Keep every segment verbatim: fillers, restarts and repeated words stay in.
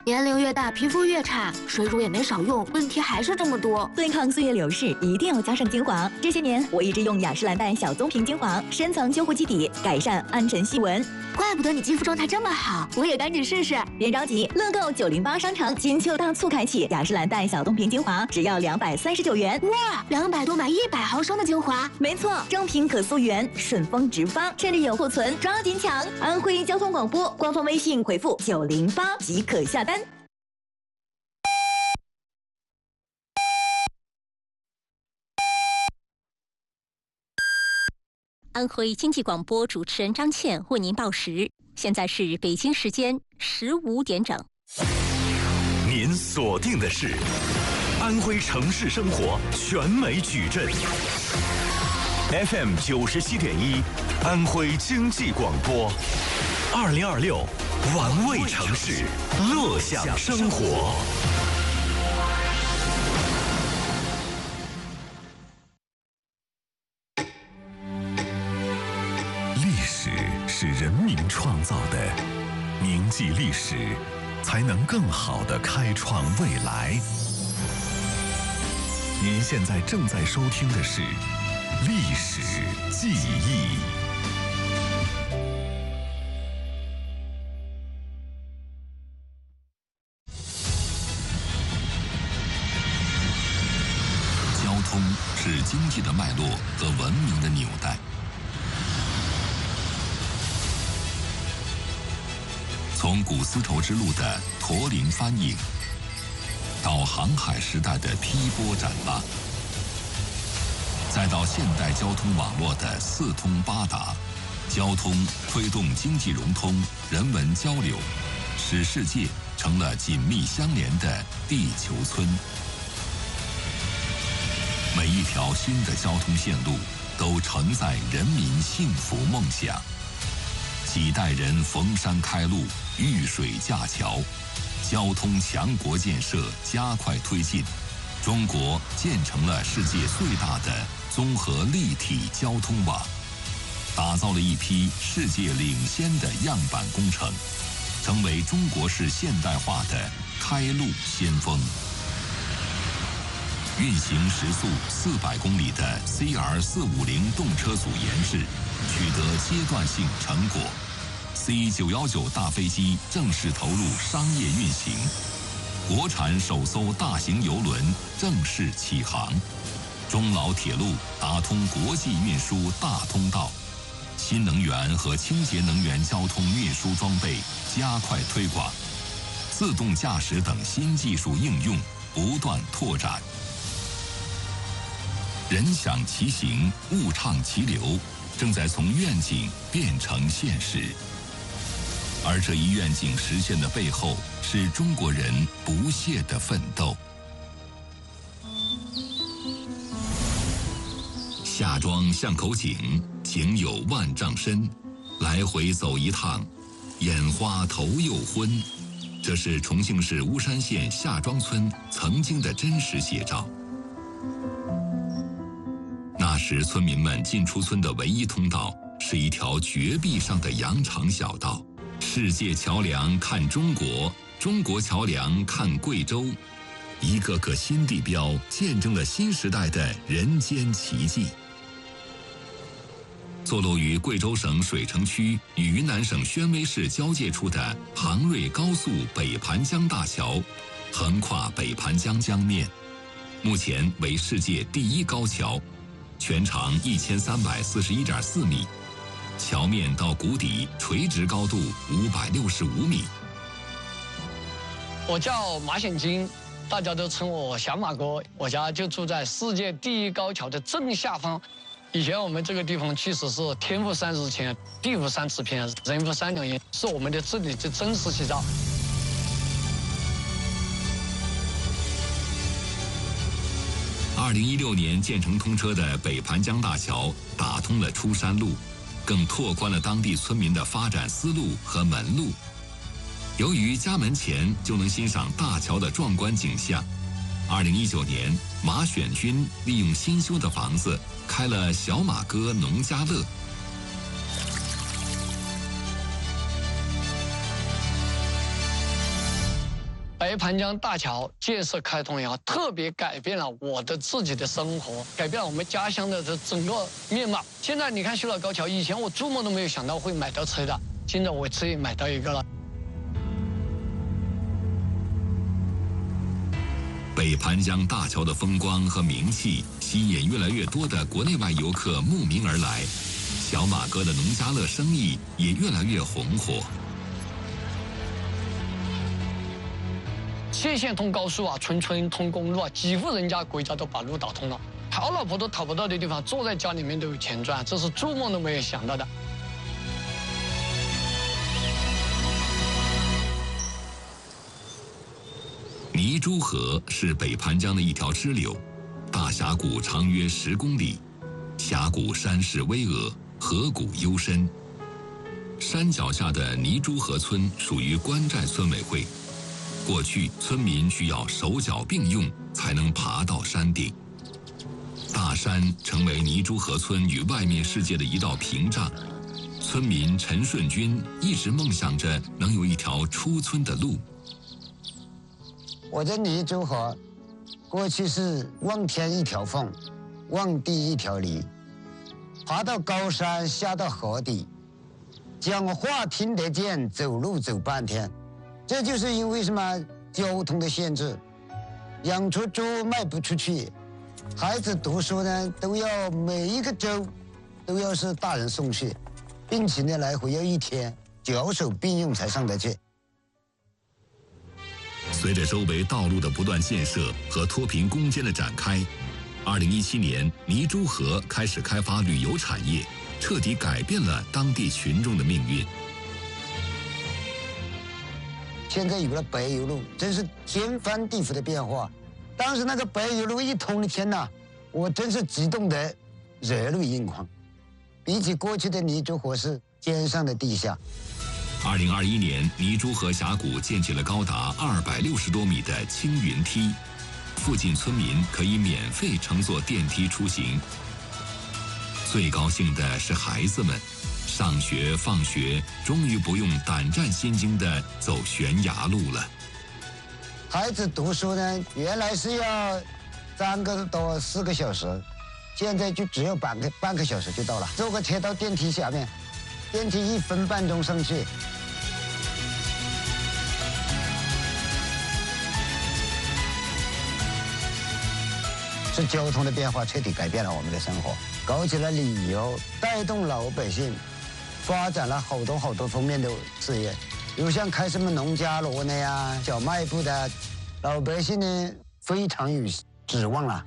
年龄越大，皮肤越差，水乳也没少用，问题还是这么多。 对抗岁月流逝，一定要加上精华。这些年，我一直用雅诗兰黛小棕瓶精华，深层修护基底，改善暗沉细纹。 怪不得你肌肤状态这么好，我也赶紧试试。 别着急，乐购九零八商城金秋大促开启，雅诗兰黛小棕瓶精华只要两百三十九元。 哇，两百多买一百毫升的精华。 没错，正品可溯源，顺丰直发，趁着有库存，抓紧抢！安徽交通广播官方微信回复九零八即可下单。 安徽经济广播主持人张倩为您报时，现在是北京时间十五点整。 您锁定的是安徽城市生活全美矩阵 F M 九十七点一，安徽经济广播，二零二六玩味城市，乐享生活。 是人民创造的，铭记历史，才能更好地开创未来。您现在正在收听的是《历史记忆》。 交通是经济的脉络和文明的纽带。从古丝绸之路的驼铃翻影，到航海时代的劈波斩浪，再到现代交通网络的四通八达，交通推动经济融通、人文交流，使世界成了紧密相连的地球村。每一条新的交通线路都承载人民幸福梦想。几代人逢山开路，遇水架桥，交通强国建设加快推进，中国建成了世界最大的综合立体交通网，打造了一批世界领先的样板工程，成为中国式现代化的开路先锋。运行时速四百公里的 C R 四五零动车组研制取得阶段性成果。C 九一九大飞机正式投入商业运行，国产首艘大型邮轮正式启航，中老铁路打通国际运输大通道，新能源和清洁能源交通运输装备加快推广，自动驾驶等新技术应用不断拓展。人享其行，物畅其流，正在从愿景变成现实。而这一愿景实现的背后，是中国人不懈的奋斗。夏庄巷口井，井有万丈深，来回走一趟，眼花头又昏。这是重庆市巫山县夏庄村曾经的真实写照。那时村民们进出村的唯一通道是一条绝壁上的羊肠小道。世界桥梁看中国，中国桥梁看贵州，一个个新地标见证了新时代的人间奇迹。坐落于贵州省水城区与云南省宣威市交界处的杭瑞高速北盘江大桥，横跨北盘江江面，目前为世界第一高桥，全长一千三百四十一点四米。桥面到谷底垂直高度五百六十五米。 我叫马显金，大家都称我小马哥。我家就住在世界第一高桥的正下方。以前我们这个地方其实是天无三日晴，地无三尺平，人无三两银，是我们的这里的真实写照。 二零一六年建成通车的北盘江大桥，打通了出山路，更拓宽了当地村民的发展思路和门路。由于家门前就能欣赏大桥的壮观景象，二零一九年，马选军利用新修的房子开了小马哥农家乐。 白盘江大桥建设开通以后，特别改变了我的自己的生活，改变了我们家乡的这整个面貌。现在你看修了高桥，以前我做梦都没有想到会买到车的，现在我自己买到一个了。 北盘江大桥的风光和名气，吸引越来越多的国内外游客慕名而来，小马哥的农家乐生意也越来越红火。 县县通高速啊，村村通公路啊，几户人家国家都把路打通了，讨老婆都讨不到的地方，坐在家里面都有钱赚，这是做梦都没有想到的。 泥珠河是北盘江的一条支流，大峡谷长约十公里，峡谷山势巍峨，河谷幽深。山脚下的泥珠河村属于关寨村委会。过去村民需要手脚并用才能爬到山顶，大山成为泥珠河村与外面世界的一道屏障。村民陈顺军一直梦想着能有一条出村的路。 我在泥珠河，过去是望天一条缝，望地一条犁，爬到高山，下到河底，讲话听得见，走路走半天。这就是因为什么交通的限制，养出猪卖不出去，孩子读书呢都要每一个周都要是大人送去，并且呢来回要一天，脚手并用才上得去。 随着周围道路的不断建设和脱贫攻坚的展开，二零一七年泥珠河开始开发旅游产业，彻底改变了当地群众的命运。 现在有了柏油路，真是天翻地覆的变化。当时那个柏油路一通的天哪，我真是激动得热泪盈眶。比起过去的泥珠河是天上的地下。 二零二一年，泥珠河峡谷建起了高达二百六十多米的青云梯，附近村民可以免费乘坐电梯出行。最高兴的是孩子们。上学放学，终于不用胆战心惊地走悬崖路了。 孩子读书呢，原来是要三个多四个小时，现在就只有半个半个小时就到了。坐个车到电梯下面，电梯一分半钟上去。是交通的变化彻底改变了我们的生活，搞起了旅游，带动老百姓。发展了好多好多方面的事业，有像开什么农家乐的呀、小卖部的，老百姓呢非常有指望了。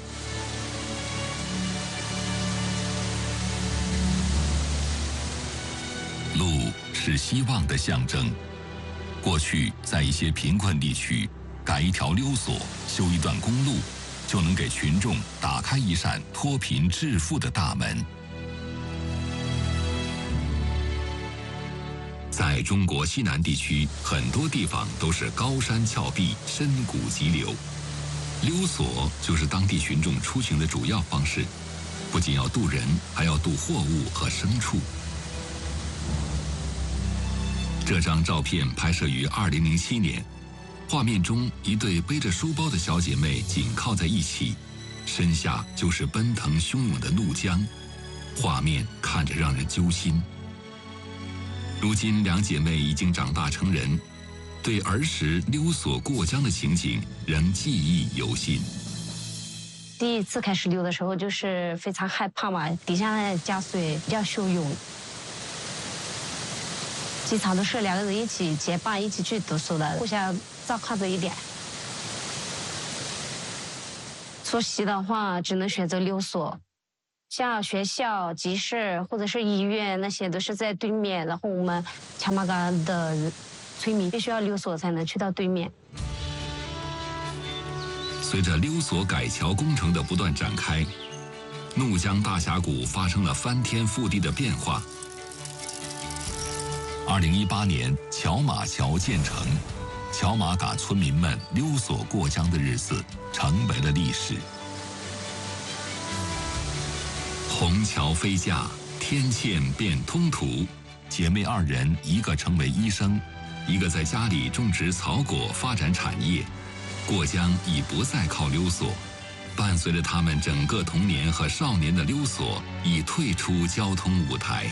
路是希望的象征。过去在一些贫困地区，改一条溜索、修一段公路，就能给群众打开一扇脱贫致富的大门。在中国西南地区，很多地方都是高山峭壁、深谷急流，溜索就是当地群众出行的主要方式，不仅要渡人，还要渡货物和牲畜。这张照片拍摄于二零零七年，画面中一对背着书包的小姐妹紧靠在一起，身下就是奔腾汹涌的怒江，画面看着让人揪心。如今两姐妹已经长大成人，对儿时溜索过江的情景仍记忆犹新。 第一次开始溜的时候，就是非常害怕嘛，底下加水比较汹涌。经常都是两个人一起结伴一起去读书的，互相照看着一点。出席的话，只能选择溜索。像学校、集市或者是医院那些都是在对面，然后我们乔马岗的村民必须要溜索才能去到对面。 随着溜索改桥工程的不断展开，怒江大峡谷发生了翻天覆地的变化。二零一八年，乔马桥建成，乔马岗村民们溜索过江的日子成为了历史。虹桥飞架，天堑变通途，姐妹二人一个成为医生， 一个在家里种植草果发展产业，过江已不再靠溜索。伴随着他们整个童年和少年的溜索已退出交通舞台。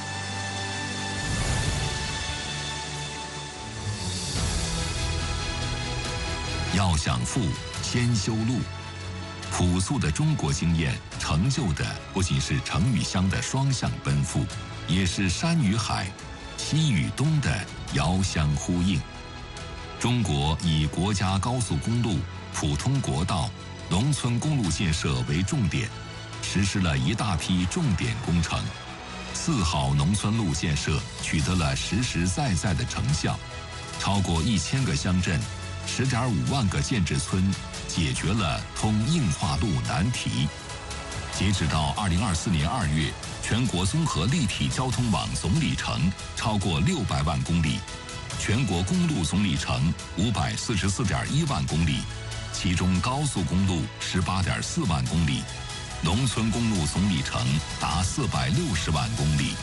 要想富，先修路。朴素的中国经验成就的不仅是城与乡的双向奔赴，也是山与海、西与东的遥相呼应。中国以国家高速公路、普通国道、农村公路建设为重点，实施了一大批重点工程。四好农村路建设取得了实实在在的成效，超过一千个乡镇、十点五万个建制村，解决了通硬化路难题。截止到二零二四年二月，全国综合立体交通网总里程超过六百万公里，全国公路总里程五百四十四点一万公里。其中高速公路十八点四万公里，农村公路总里程达四百六十万公里。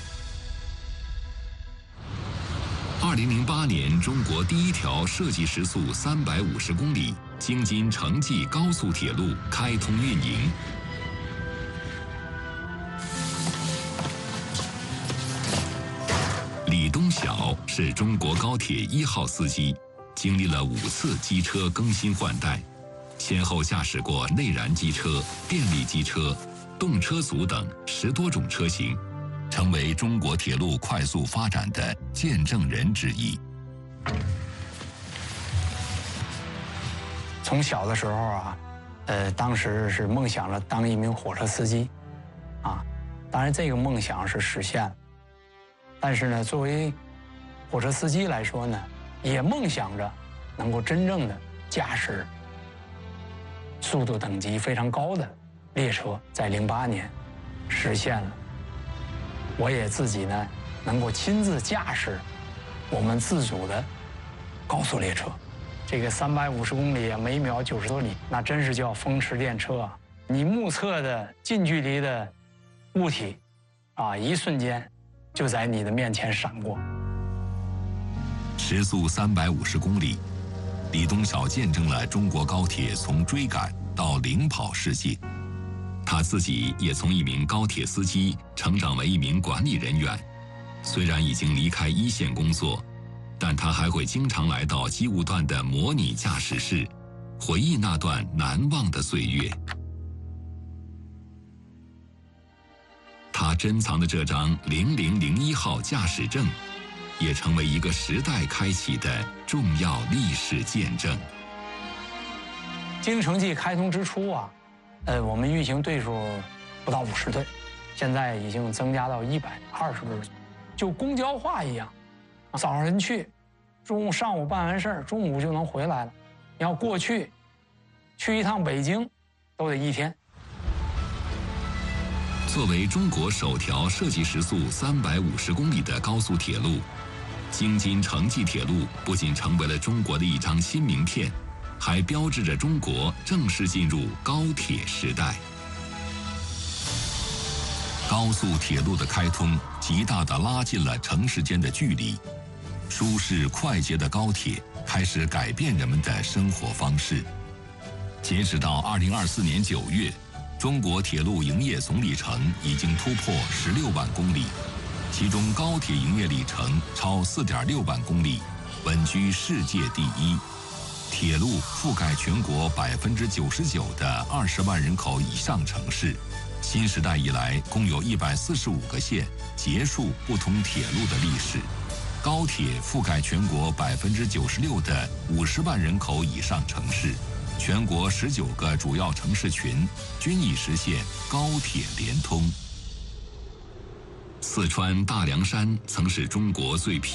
二零零八年，中国第一条设计时速三百五十公里京津城际高速铁路开通运营。李东晓是中国高铁一号司机。经历了五次机车更新换代，先后驾驶过内燃机车、电力机车、动车组等十多种车型，成为中国铁路快速发展的见证人之一。 从小的时候啊，呃，当时是梦想着当一名火车司机，啊，当然这个梦想是实现了，但是呢，作为火车司机来说呢，也梦想着能够真正的驾驶速度等级非常高的列车，在零八年实现了。我也自己呢能够亲自驾驶我们自主的高速列车，这个三百五十公里，每秒九十多里，那真是叫风驰电掣啊！你目测的近距离的物体，啊，一瞬间就在你的面前闪过。 时速三百五十公里，李东晓见证了中国高铁从追赶到领跑世界。他自己也从一名高铁司机成长为一名管理人员。虽然已经离开一线工作，但他还会经常来到机务段的模拟驾驶室，回忆那段难忘的岁月。他珍藏的这张零零零一号驾驶证，也成为一个时代开启的重要历史见证。 京城际开通之初啊，呃，我们运行队数不到五十队，现在已经增加到一百二十多，就公交化一样，早上人去，中午上午办完事儿，中午就能回来了。你要过去，去一趟北京，都得一天。 作为中国首条设计时速三百五十公里的高速铁路，京津城际铁路不仅成为了中国的一张新名片，还标志着中国正式进入高铁时代。高速铁路的开通，极大地拉近了城市间的距离。舒适快捷的高铁开始改变人们的生活方式。截止到二零二四年九月，中国铁路营业总里程已经突破十六万公里，其中高铁营业里程超四点六万公里，稳居世界第一。铁路覆盖全国百分之九十九的二十万人口以上城市。新时代以来，共有一百四十五个县结束不通铁路的历史。高铁覆盖全国百分之九十六的五十万人口以上城市，全国十九个主要城市群均已实现高铁联通。四川大凉山曾是中国最偏